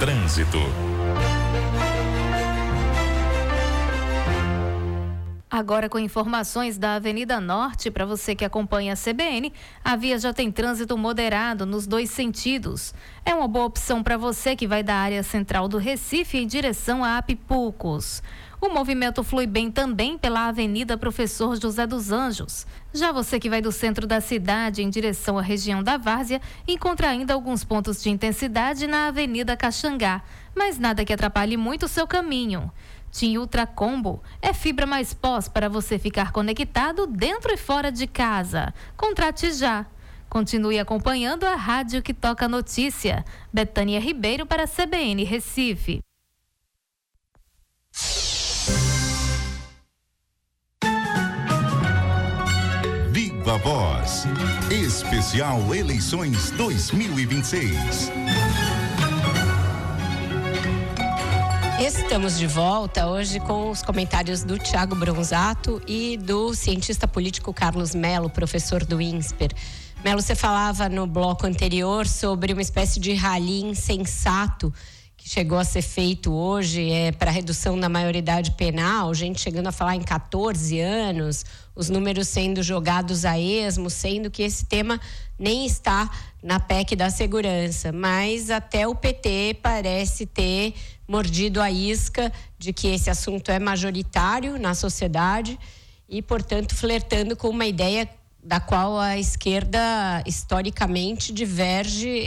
Trânsito. Agora com informações da Avenida Norte, para você que acompanha a CBN, a via já tem trânsito moderado nos 2 sentidos. É uma boa opção para você que vai da área central do Recife em direção a Apipucos. O movimento flui bem também pela Avenida Professor José dos Anjos. Já você que vai do centro da cidade em direção à região da Várzea, encontra ainda alguns pontos de intensidade na Avenida Caxangá, mas nada que atrapalhe muito o seu caminho. TIM Ultra Combo é fibra mais pós para você ficar conectado dentro e fora de casa. Contrate já. Continue acompanhando a rádio que toca notícia. Betânia Ribeiro para a CBN Recife. Viva Voz. Especial Eleições 2026. Estamos de volta hoje com os comentários do Thiago Bronzato e do cientista político Carlos Melo, professor do INSPER. Melo, você falava no bloco anterior sobre uma espécie de rally insensato que chegou a ser feito hoje para redução da maioridade penal, gente chegando a falar em 14 anos, os números sendo jogados a esmo, sendo que esse tema nem está na PEC da segurança, mas até o PT parece ter mordido a isca de que esse assunto é majoritário na sociedade e, portanto, flertando com uma ideia da qual a esquerda historicamente diverge